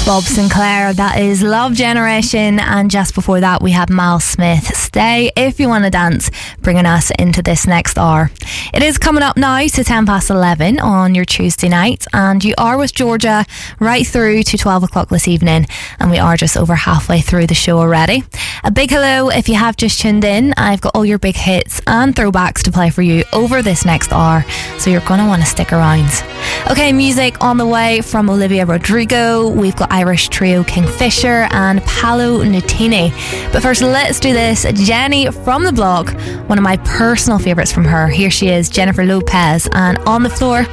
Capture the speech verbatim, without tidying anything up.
Bob Sinclair, that is Love Generation. And just before that we had Miles Smith, Stay If You Want to Dance, bringing us into this next hour. It is coming up now to ten past eleven on your Tuesday night, and you are with Georgia right through to twelve o'clock this evening, and we are just over halfway through the show already. A big hello if you have just tuned in. I've got all your big hits and throwbacks to play for you over this next hour, so you're going to want to stick around. Okay, music on the way from Olivia Rodrigo. We've got Irish trio Kingfisher and Paolo Nutini. But first, let's do this. Jenny from the Block, one of my personal favourites from her. Here she is, Jennifer Lopez, and On the Floor.